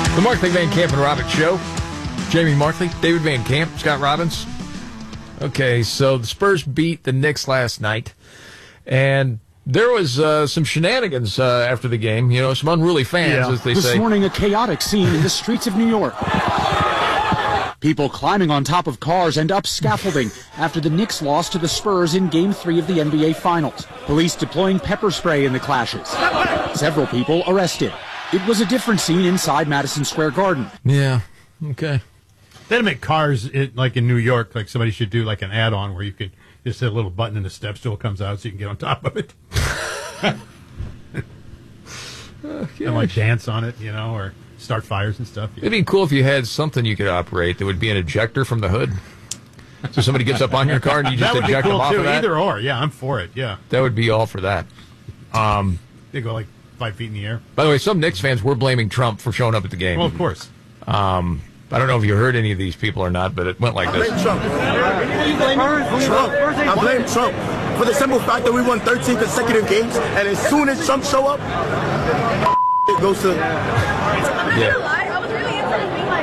The Markley, Van Camp, and Robbins Show. Jamie Markley, David Van Camp, Scott Robbins. Okay, so the Spurs beat the Knicks last night, and there was some shenanigans after the game. You know, some unruly fans, as they say. This morning, a chaotic scene in the streets of New York. People climbing on top of cars and up scaffolding after the Knicks lost to the Spurs in Game 3 of the NBA Finals. Police deploying pepper spray in the clashes. Several people arrested. It was a different scene inside Madison Square Garden. Yeah, okay. They had to make cars, like in New York, like somebody should do like an add-on where you could just hit a little button and the step stool comes out so you can get on top of it. And like dance on it, you know, or start fires and stuff. It'd be cool if you had something you could operate that would be an ejector from the hood. So somebody gets up on your car and you just eject them off too. of that. Either or, yeah, I'm for it, yeah. That would be all for that. They go like 5 feet in the air. By the way, some Knicks fans were blaming Trump for showing up at the game. Well, of course. I don't know if you heard any of these people or not, but it went like this. I blame Trump. I blame Trump for the simple fact that we won 13 consecutive games, and as soon as Trump show up, it goes to. Yeah. I was really into being like.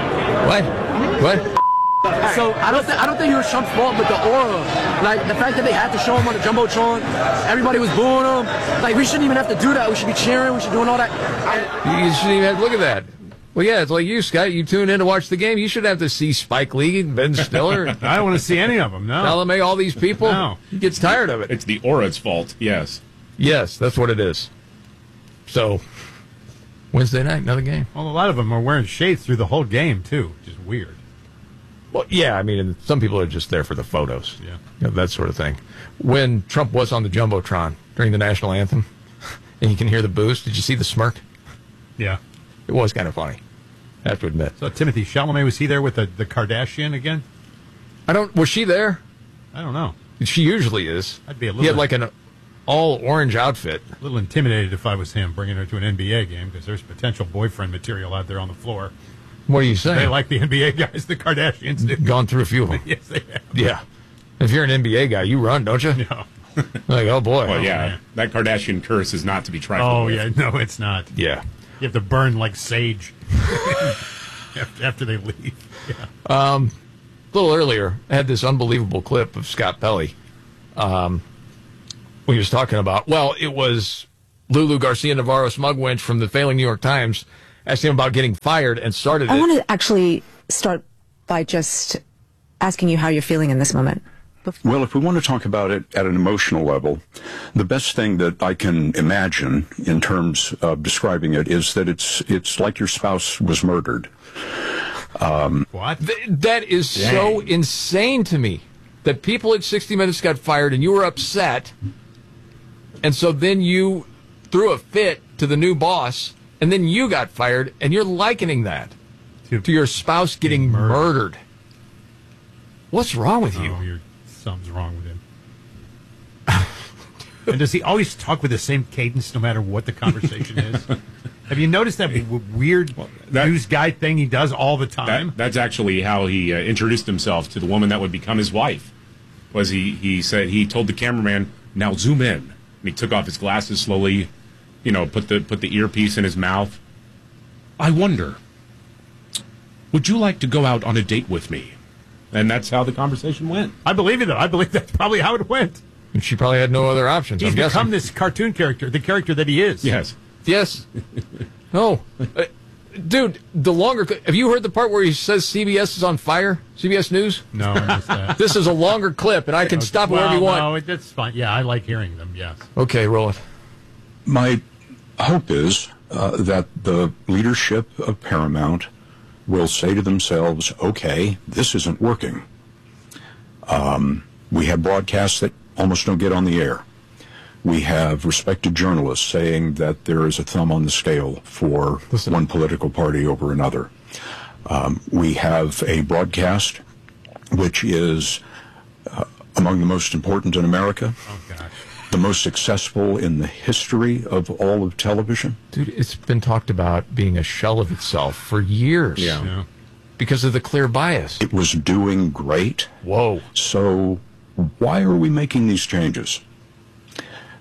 What? So I don't think it was Trump's fault, but the aura, like the fact that they had to show him on the jumbotron, everybody was booing him. Like we shouldn't even have to do that. We should be cheering. We should be doing all that. You shouldn't even have to look at that. Well, yeah, it's like you, Scott. You tune in to watch the game. You should have to see Spike Lee, Ben Stiller. I don't want to see any of them, no. LMA, all these people. No. He gets tired of it. It's the aura's fault, yes. Yes, that's what it is. So, Wednesday night, another game. Well, a lot of them are wearing shades through the whole game, too, which is weird. Well, yeah, I mean, and some people are just there for the photos. Yeah. You know, that sort of thing. When Trump was on the Jumbotron during the national anthem, and you can hear the boos, did you see the smirk? Yeah. It was kind of funny, I have to admit. So Timothy Chalamet, was he there with the Kardashian again? Was she there? I don't know. She usually is. I'd be a He had little, like an all-orange outfit. a little intimidated if I was him bringing her to an NBA game because there's potential boyfriend material out there on the floor. What are you saying? They like the NBA guys, the Kardashians do. Gone through a few of them. Yes, they have. Yeah. If you're an NBA guy, you run, don't you? No. Like, oh, boy. Well, yeah, man. that Kardashian curse is not to be trifled Oh, with. yeah, no, it's not. Yeah. You have to burn like sage after they leave. Yeah. A little earlier, I had this unbelievable clip of Scott Pelley. When he was talking about, it was Lulu Garcia-Navarro Smugwinch from the failing New York Times asking him about getting fired and started I it. want to actually start by just asking you how you're feeling in this moment. Well, if we want to talk about it at an emotional level, the best thing that I can imagine in terms of describing it is that it's like your spouse was murdered. What? That is so insane to me that people at 60 Minutes got fired and you were upset, and so then you threw a fit to the new boss, and then you got fired, and you're likening that to your spouse getting murdered. What's wrong with you? Something's wrong with him. And does he always talk with the same cadence no matter what the conversation is? Have you noticed that weird news guy thing he does all the time? That's actually how he introduced himself to the woman that would become his wife. Was he said he told the cameraman, "Now zoom in," and he took off his glasses slowly, put the earpiece in his mouth. "I wonder, would you like to go out on a date with me?" And that's how the conversation went. I believe it, though. I believe that's probably how it went. And she probably had no other options. He's I'm become guessing. this cartoon character, the character that he is. Yes. Yes. No. Dude, have you heard the part where he says CBS is on fire? CBS News? No, I missed that. This is a longer clip, and I can stop wherever you want. No, that's fine. Yeah, I like hearing them, yes. Okay, roll it. My hope is that the leadership of Paramount will say to themselves, okay, this isn't working. We have broadcasts that almost don't get on the air. We have respected journalists saying that there is a thumb on the scale for one political party over another. We have a broadcast which is among the most important in America. Oh, gosh. The most successful in the history of all of television. Dude, it's been talked about being a shell of itself for years. Yeah. Because of the clear bias. It was doing great. Whoa. So why are we making these changes?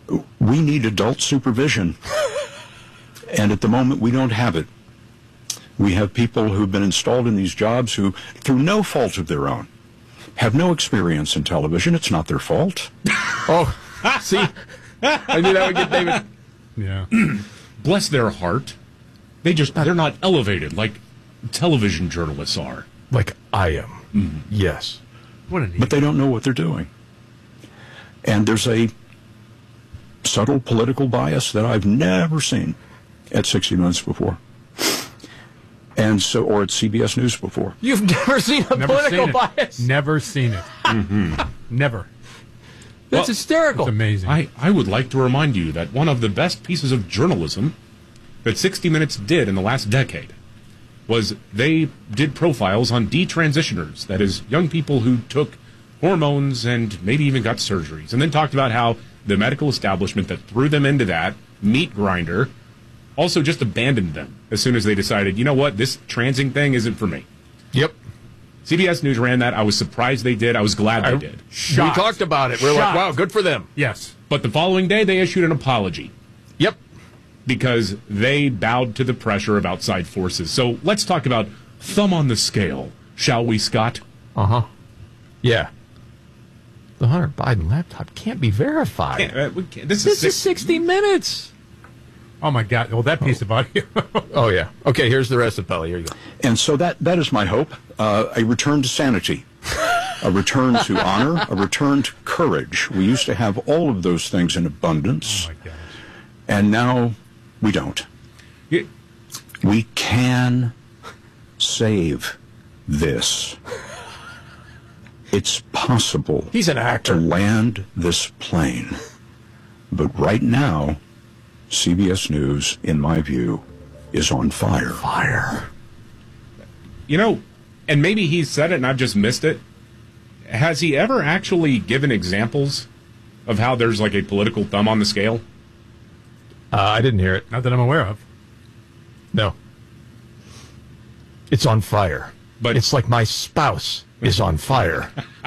We need adult supervision. And at the moment, we don't have it. We have people who've been installed in these jobs who, through no fault of their own, have no experience in television. It's not their fault. Oh, see? I knew that would get David. Yeah. Bless their heart. They're not elevated like television journalists are. Like I am. Yes. What an But they don't know what they're doing. And there's a subtle political bias that I've never seen at 60 Minutes before. And so, or at CBS News before. You've never seen a political bias? Never seen it. Never. That's hysterical. It's amazing. I would like to remind you that one of the best pieces of journalism that 60 Minutes did in the last decade was they did profiles on detransitioners, that is, young people who took hormones and maybe even got surgeries, and then talked about how the medical establishment that threw them into that meat grinder also just abandoned them as soon as they decided, you know what, this transing thing isn't for me. Yep. CBS News ran that. I was surprised they did. I was glad they did. We talked about it. We're like, wow, good for them. Yes. But the following day, they issued an apology. Yep. Because they bowed to the pressure of outside forces. So let's talk about thumb on the scale, shall we, Scott? Uh-huh. Yeah. The Hunter Biden laptop can't be verified. This is 60 Minutes. Oh, my God. Well, that piece of audio. Oh, yeah. Okay, here's the rest of Pelly. Here you go. And so that is my hope, a return to sanity, a return to honor, a return to courage. We used to have all of those things in abundance, Oh, my gosh. and now we don't. Yeah. We can save this. It's possible He's an actor. to land this plane. But right now, CBS News, in my view, is on fire. Fire. You know, and maybe he said it and I've just missed it. Has he ever actually given examples of how there's like a political thumb on the scale? I didn't hear it. Not that I'm aware of. No. It's on fire. But it's like my spouse is on fire.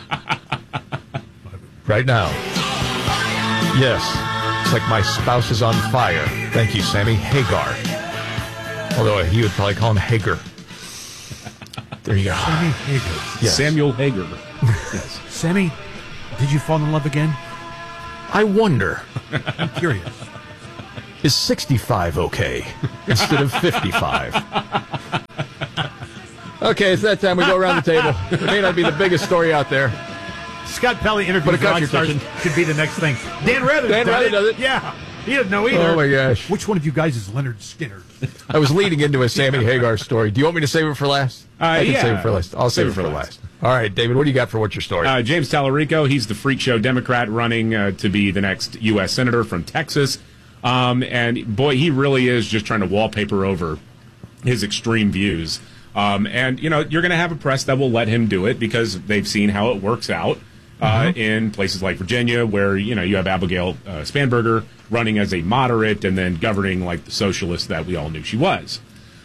Right now. Yes. It's like my spouse is on fire. Thank you, Sammy Hagar. Although he would probably call him Hager. There you go. Sammy Hagar. Yes. Samuel Hager. Yes. Sammy, did you fall in love again? I wonder. I'm curious. Is 65 okay instead of 55? Okay, it's that time we go around the table. It may not be the biggest story out there. Scott Pelley interviews But a rock country stars kitchen. should be the next thing. Dan Rather does it. Yeah. He doesn't know either. Oh, my gosh. Which one of you guys is Leonard Skinner? I was leading into a Sammy Hagar story. Do you want me to save it for last? I can yeah. save it for last. I'll save it for the last. All right, David, what do you got for what's your story? James Tallarico, he's the freak show Democrat running to be the next U.S. Senator from Texas. And, boy, he really is just trying to wallpaper over his extreme views. And, you know, you're going to have a press that will let him do it because they've seen how it works out in places like Virginia where, you know, you have Abigail Spanberger running as a moderate and then governing like the socialist that we all knew she was.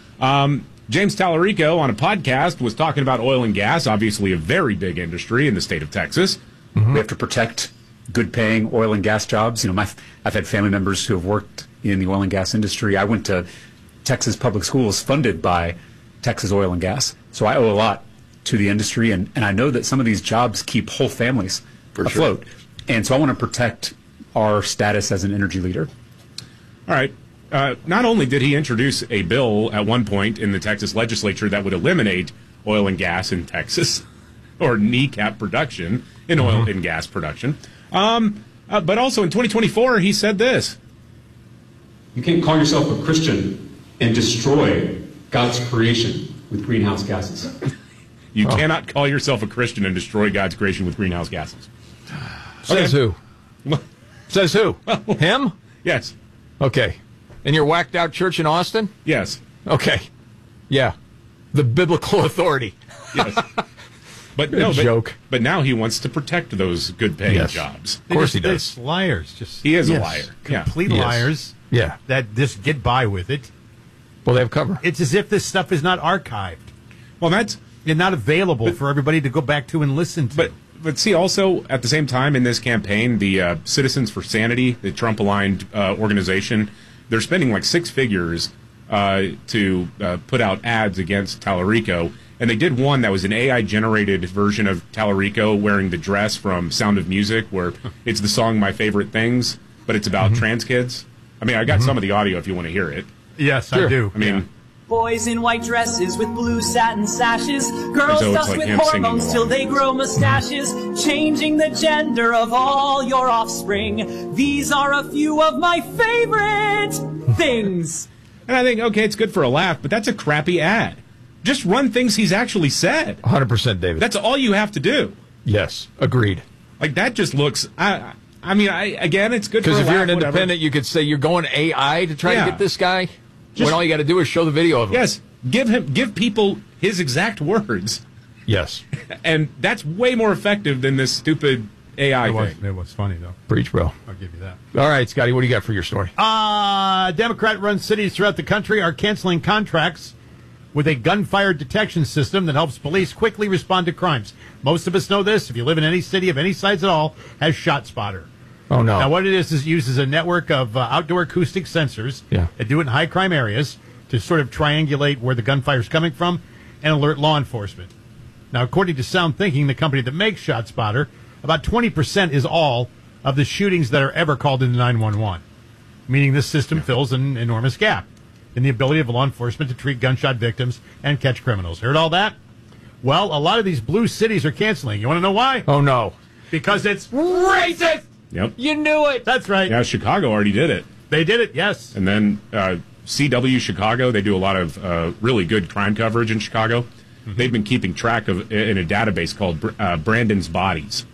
James Tallarico on a podcast was talking about oil and gas, obviously a very big industry in the state of Texas. We have to protect good-paying oil and gas jobs. You know, I've had family members who have worked in the oil and gas industry. I went to Texas public schools funded by Texas Oil and Gas, so I owe a lot to the industry, and I know that some of these jobs keep whole families afloat. And so I want to protect our status as an energy leader. All right. Not only did he introduce a bill at one point in the Texas legislature that would eliminate oil and gas in Texas, or kneecap production in oil and gas production, but also in 2024 he said this. You can't call yourself a Christian and destroy God's creation with greenhouse gases. You cannot call yourself a Christian and destroy God's creation with greenhouse gases. Says who? Says who? Him? Yes. Okay. In your whacked out church in Austin? Yes. Okay. Yeah. The biblical authority. Yes. But Good no, joke. But now he wants to protect those good-paying jobs. Of course he They're does. liars. He is a liar. Complete Yes. liars. Yeah. That just get by with it. Well, they have cover. It's as if this stuff is not archived. Well, that's and not available for everybody to go back to and listen to. But see, also at the same time in this campaign, the Citizens for Sanity, the Trump-aligned organization, they're spending like six figures to put out ads against Tallarico. And they did one that was an AI-generated version of Tallarico wearing the dress from Sound of Music, where it's the song My Favorite Things, but it's about trans kids. I mean, I got some of the audio if you want to hear it. Yes, sure. I do. I mean... Boys in white dresses with blue satin sashes, girls So it's stuffed like with him singing hormones along. till they grow mustaches, changing the gender of all your offspring. These are a few of my favorite things. And I think, okay, it's good for a laugh, but that's a crappy ad. Just run things he's actually said. 100%, David. That's all you have to do. Yes, agreed. Like, that just looks... again, it's good for a Because laugh, if you're an whatever. independent, you could say you're going AI to try to get this guy, when all you got to do is show the video of him. Yes, give people his exact words. Yes. And that's way more effective than this stupid AI thing. It was funny, though. Preach, bro. I'll give you that. All right, Scotty, what do you got for your story? Democrat-run cities throughout the country are canceling contracts with a gunfire detection system that helps police quickly respond to crimes. Most of us know this. If you live in any city of any size at all, has ShotSpotter. Oh, no. Now, what it is it uses a network of outdoor acoustic sensors that do it in high-crime areas to sort of triangulate where the gunfire is coming from and alert law enforcement. Now, according to Sound Thinking, the company that makes ShotSpotter, about 20% is all of the shootings that are ever called into 911, meaning this system fills an enormous gap in the ability of law enforcement to treat gunshot victims and catch criminals. Heard all that? Well, a lot of these blue cities are canceling. You want to know why? Oh, no. Because it's racist! Yep. You knew it! That's right. Yeah, Chicago already did it. They did it, yes. And then CW Chicago, they do a lot of really good crime coverage in Chicago. Mm-hmm. They've been keeping track of, in a database called Brandon's Bodies,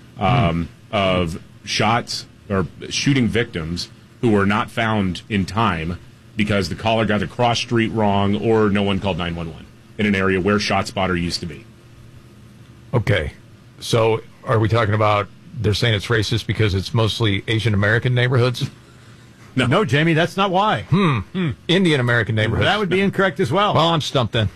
of shots or shooting victims who were not found in time because the caller got the cross street wrong or no one called 911 in an area where ShotSpotter used to be. Okay. So are we talking about they're saying it's racist because it's mostly Asian American neighborhoods? No, Jamie, that's not why. Indian American neighborhoods. That would be incorrect as well. Well, I'm stumped then.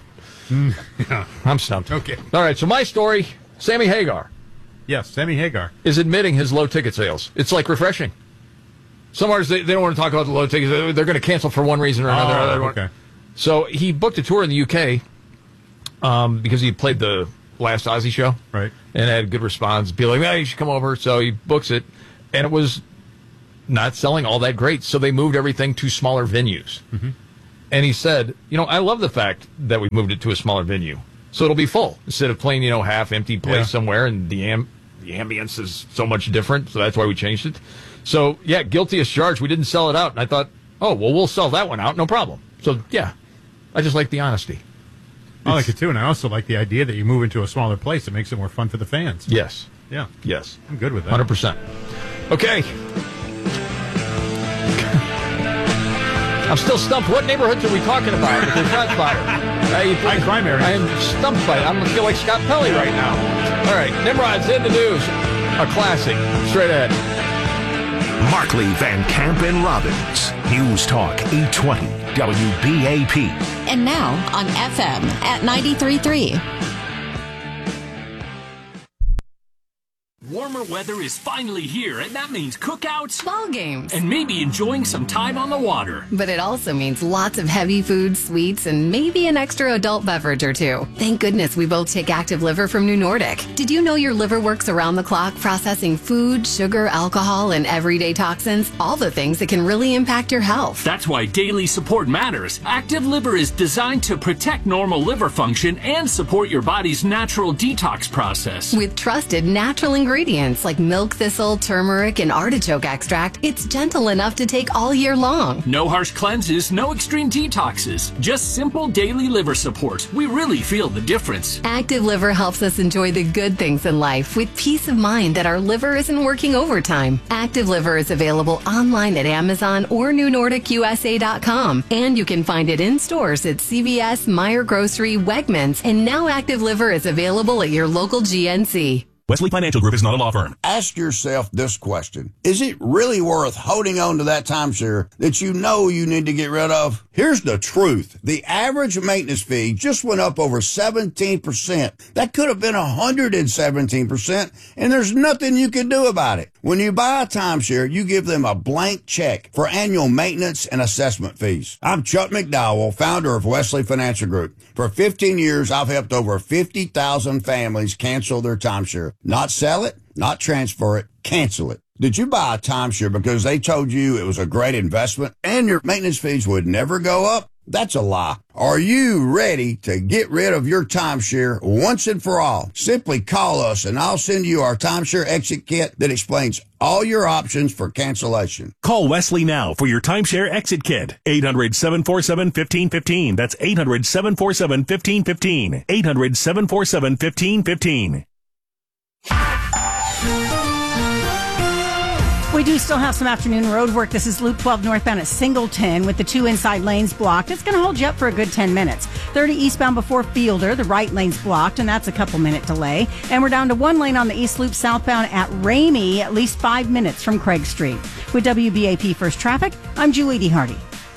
I'm stumped. Okay. All right, so my story, Sammy Hagar. Yes, Sammy Hagar. Is admitting his low ticket sales. It's like refreshing. Some artists, they don't want to talk about the low tickets. They're going to cancel for one reason or another. Okay. So he booked a tour in the UK because he played the last Ozzy show. Right. And had good response. People like, you should come over. So he books it. And it was not selling all that great. So they moved everything to smaller venues. Mm-hmm. And he said, I love the fact that we moved it to a smaller venue. So it'll be full. Instead of playing, half-empty place somewhere. And the ambience is so much different. So that's why we changed it. So, guilty as charged. We didn't sell it out. And I thought, we'll sell that one out. No problem. So, I just like the honesty. I like it, too. And I also like the idea that you move into a smaller place. It makes it more fun for the fans. Yes. Yeah. Yes. I'm good with that. 100%. Okay. I'm still stumped. What neighborhoods are we talking about with the ShotSpotter? High crime area. I am stumped by it. I'm going to feel like Scott Pelley right now. All right. Nimrod's in the news. A classic. Straight ahead. Markley, Van Camp, and Robbins. News Talk 820 WBAP. And now on FM at 93.3. Warmer weather is finally here, and that means cookouts, ball games, and maybe enjoying some time on the water. But it also means lots of heavy food, sweets, and maybe an extra adult beverage or two. Thank goodness we both take Active Liver from New Nordic. Did you know your liver works around the clock processing food, sugar, alcohol, and everyday toxins? All the things that can really impact your health. That's why daily support matters. Active Liver is designed to protect normal liver function and support your body's natural detox process. With trusted natural ingredients like milk thistle, turmeric, and artichoke extract, it's gentle enough to take all year long. No harsh cleanses, no extreme detoxes, just simple daily liver support. We really feel the difference. Active Liver helps us enjoy the good things in life with peace of mind that our liver isn't working overtime. Active Liver is available online at Amazon or NewNordicUSA.com, and you can find it in stores at CVS, Meijer Grocery, Wegmans, and now Active Liver is available at your local GNC. Wesley Financial Group is not a law firm. Ask yourself this question. Is it really worth holding on to that timeshare that you know you need to get rid of? Here's the truth. The average maintenance fee just went up over 17%. That could have been 117%, and there's nothing you can do about it. When you buy a timeshare, you give them a blank check for annual maintenance and assessment fees. I'm Chuck McDowell, founder of Wesley Financial Group. For 15 years, I've helped over 50,000 families cancel their timeshare. Not sell it, not transfer it, cancel it. Did you buy a timeshare because they told you it was a great investment and your maintenance fees would never go up? That's a lie. Are you ready to get rid of your timeshare once and for all? Simply call us and I'll send you our timeshare exit kit that explains all your options for cancellation. Call Wesley now for your timeshare exit kit. 800-747-1515. That's 800-747-1515. 800-747-1515. We do still have some afternoon road work. This is Loop 12 northbound at Singleton with the 2 inside lanes blocked. It's going to hold you up for a good 10 minutes. 30 eastbound before Fielder, the right lane's blocked, and that's a couple-minute delay. And we're down to 1 lane on the East Loop southbound at Ramey, at least 5 minutes from Craig Street. With WBAP First Traffic, I'm Julie D. Hardy.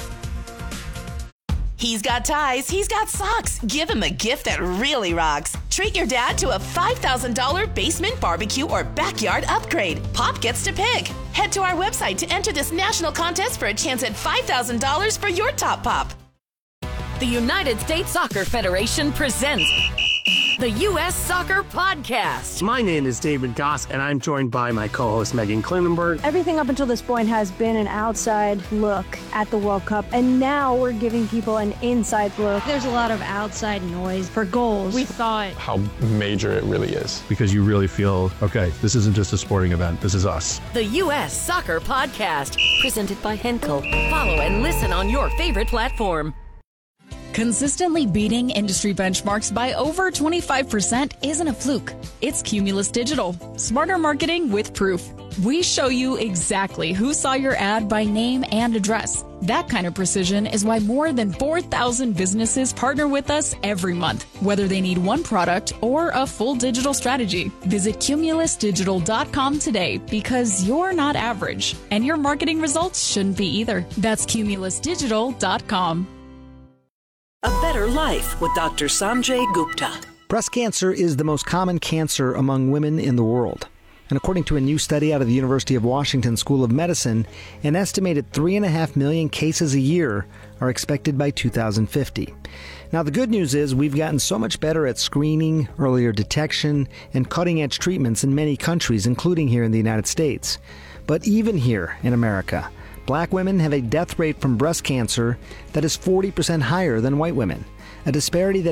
He's got ties, he's got socks. Give him a gift that really rocks. Treat your dad to a $5,000 basement barbecue or backyard upgrade. Pop gets to pick. Head to our website to enter this national contest for a chance at $5,000 for your top pop. The United States Soccer Federation presents the U.S. Soccer Podcast. My name is David Goss, and I'm joined by my co-host Megan Klinenberg. Everything up until this point has been an outside look at the World Cup, and now we're giving people an inside look. There's a lot of outside noise for goals. We thought how major it really is. Because you really feel, okay, this isn't just a sporting event, this is us. The U.S. Soccer Podcast, presented by Henkel. Follow and listen on your favorite platform. Consistently beating industry benchmarks by over 25% isn't a fluke. It's Cumulus Digital. Smarter marketing with proof. We show you exactly who saw your ad by name and address. That kind of precision is why more than 4,000 businesses partner with us every month, whether they need one product or a full digital strategy. Visit cumulusdigital.com today because you're not average, and your marketing results shouldn't be either. That's cumulusdigital.com. A Better Life with Dr. Sanjay Gupta. Breast cancer is the most common cancer among women in the world. And according to a new study out of the University of Washington School of Medicine, an estimated 3.5 million cases a year are expected by 2050. Now, the good news is we've gotten so much better at screening, earlier detection, and cutting-edge treatments in many countries, including here in the United States. But even here in America, Black women have a death rate from breast cancer that is 40% higher than white women, a disparity that